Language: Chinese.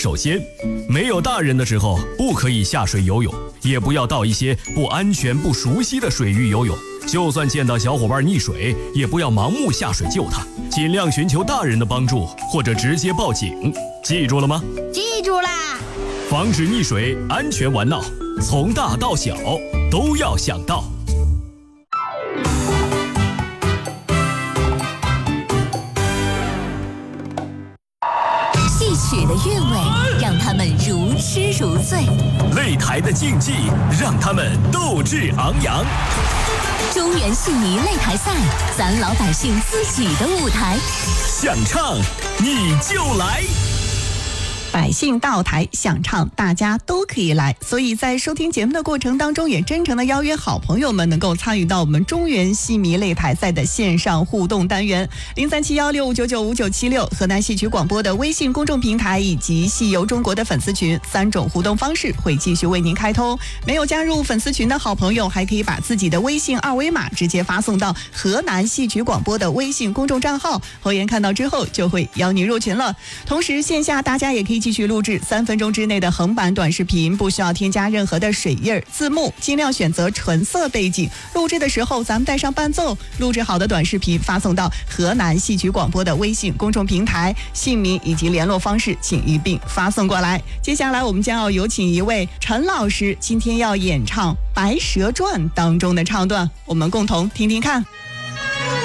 首先，没有大人的时候不可以下水游泳，也不要到一些不安全不熟悉的水域游泳。就算见到小伙伴溺水，也不要盲目下水救他，尽量寻求大人的帮助，或者直接报警。记住了吗？ 记住啦！ 防止溺水，安全玩闹，从大到小都要想到。 戏曲的韵味让他们如痴如醉， 擂台的竞技让他们斗志昂扬。 中原戏迷擂台赛，咱老百姓自己的舞台， 想唱你就来。 百姓到台想唱，大家都可以来。所以在收听节目的过程当中，也真诚的邀约好朋友们能够参与到我们中原戏迷擂台赛的线上互动单元037165995976，河南戏曲广播的微信公众平台以及戏游中国的粉丝群，3种互动方式会继续为您开通。没有加入粉丝群的好朋友，还可以把自己的微信2维码直接发送到河南戏曲广播的微信公众账号，侯岩看到之后就会邀你入群了。同时线下大家也可以继续录制3分钟之内的横版短视频，不需要添加任何的水印字幕，尽量选择纯色背景。录制的时候咱们带上伴奏，录制好的短视频发送到河南戏曲广播的微信公众平台，姓名以及联络方式请一并发送过来。接下来我们将要有请一位陈老师，今天要演唱《白蛇传》当中的唱段，我们共同听听看。